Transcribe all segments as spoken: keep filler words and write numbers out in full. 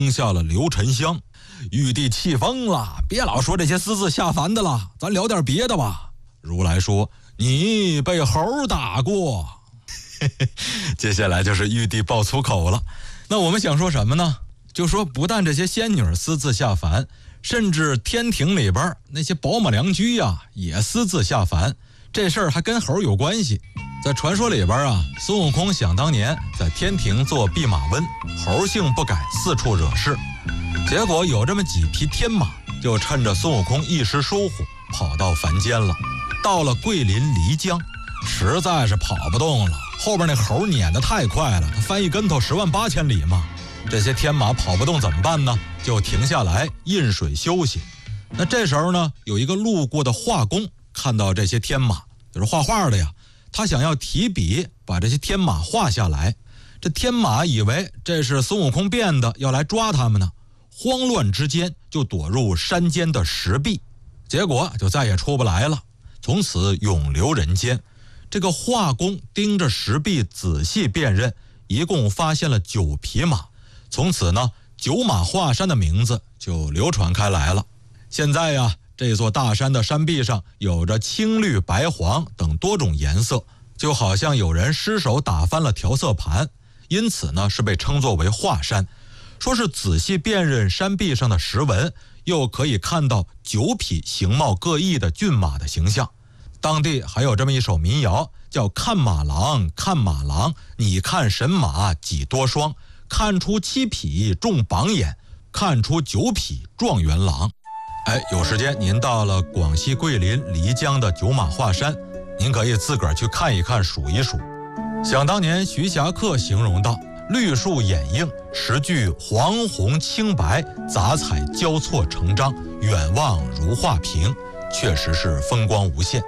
下了刘沉香。玉帝气疯了，别老说这些私自下凡的了，咱聊点别的吧。如来说，你被猴打过。接下来就是玉帝爆粗口了。那我们想说什么呢？就说不但这些仙女私自下凡，甚至天庭里边那些宝马良驹啊也私自下凡，这事儿还跟猴有关系。在传说里边啊，孙悟空想当年在天庭做弼马温，猴性不改，四处惹事，结果有这么几匹天马就趁着孙悟空一时疏忽跑到凡间了。到了桂林漓江，实在是跑不动了，后边那猴撵得太快了，他翻一跟头十万八千里嘛。这些天马跑不动怎么办呢？就停下来饮水休息。那这时候呢，有一个路过的画工看到这些天马，就是画画的呀，他想要提笔把这些天马画下来。这天马以为这是孙悟空变的，要来抓他们呢，慌乱之间就躲入山间的石壁，结果就再也出不来了，从此永留人间。这个画工盯着石壁仔细辨认，一共发现了九匹马，从此呢，九马画山的名字就流传开来了。现在呀，这座大山的山壁上有着青绿白黄等多种颜色，就好像有人失手打翻了调色盘，因此呢是被称作为画山。说是仔细辨认山壁上的石纹，又可以看到九匹形貌各异的骏马的形象。当地还有这么一首民谣，叫看马郎看马郎，你看神马几多双，看出七匹中榜眼，看出九匹状元郎。哎，有时间您到了广西桂林漓江的九马画山，您可以自个儿去看一看数一数。想当年徐霞客形容道，绿树掩映，石具黄红青白，杂彩交错成章，远望如画屏，确实是风光无限。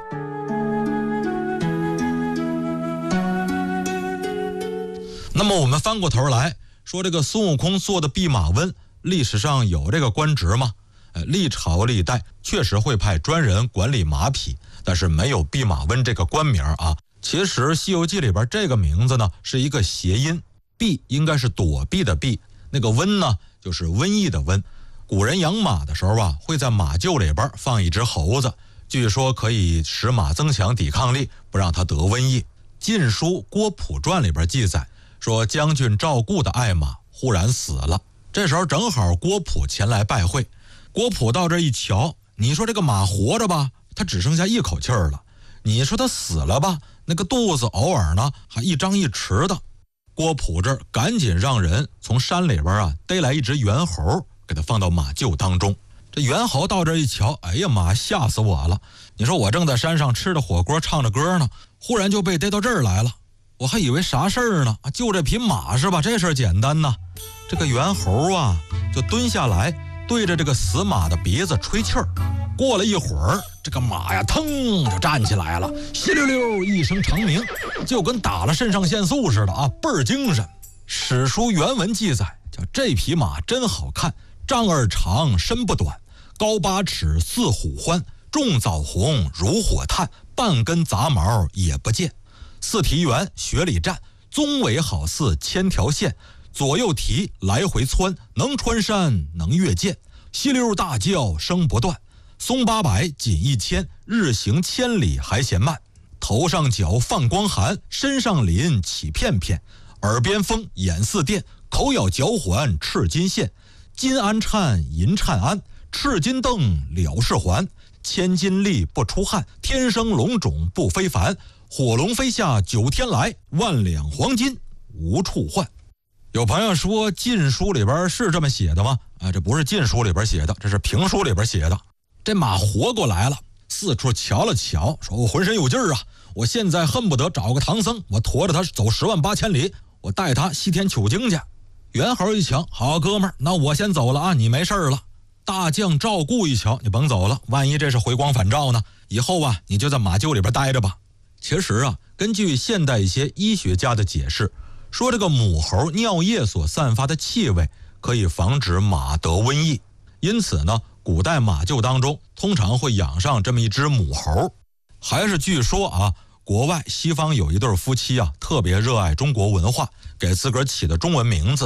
那么我们翻过头来说，这个孙悟空做的弼马温，历史上有这个官职吗？呃，历朝历代确实会派专人管理马匹，但是没有弼马温这个官名啊。其实《西游记》里边这个名字呢是一个谐音，避应该是躲避的避，那个瘟呢就是瘟疫的瘟。古人养马的时候啊，会在马厩里边放一只猴子，据说可以使马增强抵抗力，不让它得瘟疫。《晋书·郭璞传》里边记载说，将军赵固的爱马忽然死了，这时候正好郭璞前来拜会。郭璞到这一瞧，你说这个马活着吧，他只剩下一口气儿了，你说他死了吧，那个肚子偶尔呢还一张一弛的。郭璞这儿赶紧让人从山里边啊逮来一只猿猴，给他放到马厩当中。这猿猴到这一瞧，哎呀妈，吓死我了！你说我正在山上吃着火锅唱着歌呢，忽然就被逮到这儿来了，我还以为啥事儿呢，就这匹马是吧？这事儿简单呐。这个猿猴啊就蹲下来，对着这个死马的鼻子吹气儿。过了一会儿，这个马呀腾就站起来了，稀溜溜一声长鸣，就跟打了肾上腺素似的啊，倍儿精神。史书原文记载，叫这匹马真好看，丈二长，身不短，高八尺，似虎欢，重枣红如火炭，半根杂毛也不见。四蹄圆，雪里站，鬃尾好似千条线，左右蹄来回窜，能穿山能越涧，稀溜大叫声不断，松八百紧一牵，日行千里还嫌慢，头上角泛光寒，身上鳞起片片，耳边风眼似电，口咬嚼环赤金线，金鞍颤银颤鞍，赤金镫了是环，千金力不出汗，天生龙种不非凡，火龙飞下九天来，万两黄金无处换。有朋友说晋书里边是这么写的吗？啊，这不是晋书里边写的，这是评书里边写的。这马活过来了，四处瞧了瞧，说我浑身有劲儿啊，我现在恨不得找个唐僧，我驮着他走十万八千里，我带他西天取经去。猿猴一瞧，好哥们儿，那我先走了啊，你没事了。大将赵固一瞧，你甭走了，万一这是回光返照呢，以后啊你就在马厩里边待着吧。其实啊，根据现代一些医学家的解释，说这个母猴尿液所散发的气味可以防止马得瘟疫，因此呢，古代马厩当中通常会养上这么一只母猴。还是据说啊，国外西方有一对夫妻啊，特别热爱中国文化，给自个儿起的中文名字，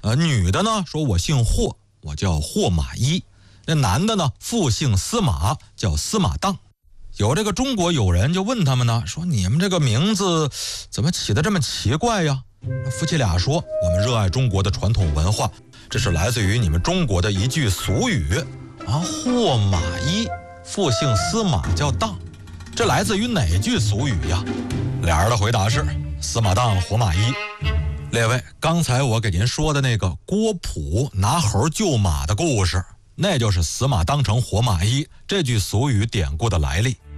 呃，女的呢说我姓霍，我叫霍马一。那男的呢复姓司马，叫司马当。有这个中国友人就问他们呢，说你们这个名字怎么起得这么奇怪呀？夫妻俩说，我们热爱中国的传统文化，这是来自于你们中国的一句俗语啊，霍马一，复姓司马叫当，这来自于哪句俗语呀？俩人的回答是司马当活马一。列位，刚才我给您说的那个郭璞拿猴救马的故事，那就是司马当成活马一这句俗语典故的来历。